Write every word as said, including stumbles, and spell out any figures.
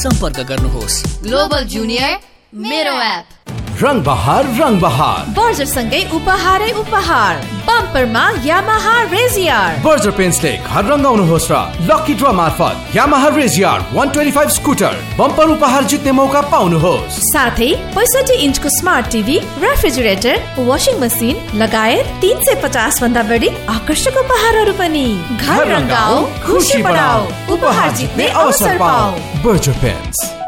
सम्पर्क गर्नुहोस्। Global junior मेरो एप। रंग बहार रंग बहार बर्जर सँगै उपहारै उपहार। बम्परमा यामाहा रेजियर। बर्जर पेन्ट्सले घर रंगाउनुहोस् र लकी ड्र मार्फत यामाहा रेजियर एक सय पच्चीस स्कुटर बम्पर उपहार जित्ने मौका पाउनुहोस्। साथै पैंसठी इन्चको smart TV, refrigerator, washing machine लगायत तीन सय पचास भन्दा बढी आकर्षक उपहारहरू पनि। घर रंगाऊ, खुशी बढाऊ, उपहार जित्ने अवसर पाऊ। Berger paints.